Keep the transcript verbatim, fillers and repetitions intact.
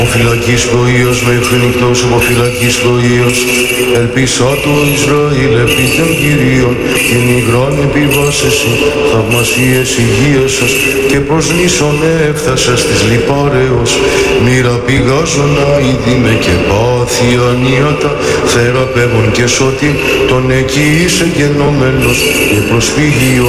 Φυλακίστο ο Υιός με φυλικτός υποφυλακίστο ο Υιός. Ελπίσα του Ισραήλ επί των Κυρίων, την υγρών επιβάσεση, θαυμασίες υγείας σας και προς νήσον έφτασα της λιπάρεως. Μοίρα πηγάζωνα είδημε και πάθη ανίατα, θεραπεύων και σώτη, τον εκεί είσαι γενόμενος και προσφύγιο